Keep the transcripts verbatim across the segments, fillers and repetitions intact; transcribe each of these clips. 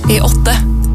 i åtte.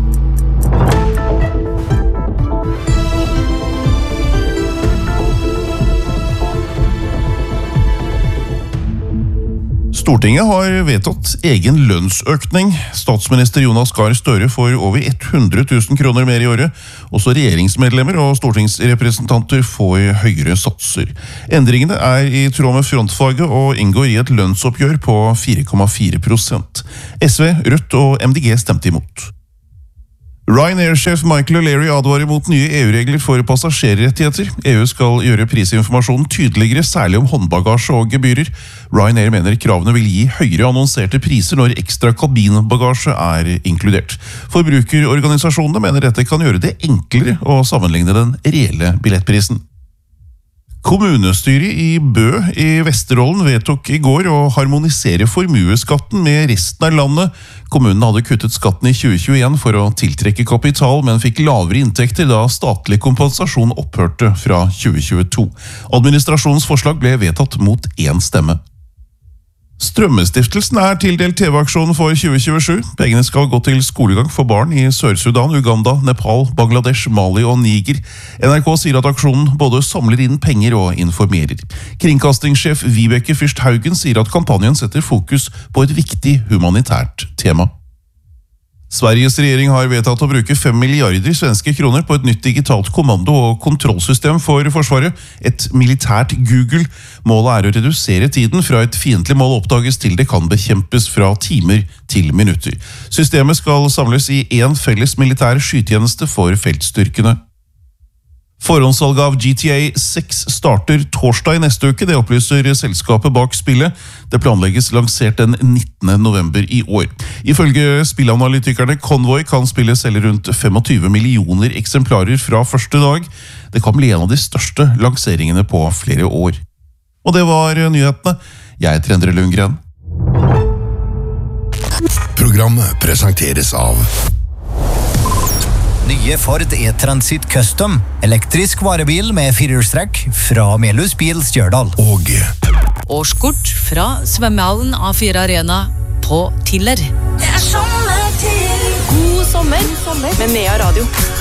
Stortinget har vedtatt egen lønnsøkning. Statsminister Jonas Gahr Støre får over hundre tusen kroner mer i året. Også regjeringsmedlemmer og stortingsrepresentanter får høyere satser. Endringene er i tråd med frontfaget og inngår i et lønnsoppgjør på fire komma fire prosent. S V, Rødt og M D G stemte imot. Ryanair-sjef Michael O'Leary advarer mot nye E U-regler for passasjerrettigheter. E U skal gjøre prisinformasjonen tydeligere, særlig om håndbagasje og gebyrer. Ryanair mener kravene vil gi høyere annonserte priser når ekstra kabinbagasje er inkludert. Forbrukerorganisasjonene mener dette kan gjøre det enklere å sammenligne den reelle billettprisen. Kommunestyret i Bø i Vesterålen vedtok i går å harmonisere formueskatten med resten av landet. Kommunen hadde kuttet skatten i tjue tjueen for å tiltrekke kapital, men fikk lavere inntekter da statlig kompensasjon opphørte fra tjue tjueto. Administrasjonens forslag ble vedtatt mot én stemme. Strømmestiftelsen er tildelt T V-aksjonen for tjue tjuesju. Pengene skal gå til skolegang for barn i Sør-Sudan, Uganda, Nepal, Bangladesh, Mali og Niger. N R K sier at aksjonen både samler inn penger og informerer. Kringkastingssjef Vibeke Fyrst Haugen sier at kampanjen setter fokus på et viktig humanitært tema. Sveriges regjering har vedtatt å bruke fem milliarder svenske kroner på et nytt digitalt kommando- og kontrollsystem for Forsvaret, et militært Google. Målet er å redusere tiden fra et fiendtlig mål oppdages til det kan bekjempes fra timer til minutter. Systemet skal samles i en felles militær skytjeneste for feltstyrkene. Forhåndssalget av G T A seks starter torsdag i neste uke, det opplyser selskapet bak spillet. Det planlegges lansert den nittende november i år. Ifølge spillanalytikerne Convoy kan spillet selge rundt tjuefem millioner eksemplarer fra første dag. Det kan bli en av de største lanseringene på flere år. Og det var nyhetene. Jeg heter Endre Lundgren. Programmet presenteres av Nye Ford E-Transit Custom, elektrisk varebil med firehjulstrekk fra Melhus Bil Stjørdal. Og Årskort fra svømmehallen A fire Arena på Tiller. Det er sommertid. God sommer, sommer med Nea Radio.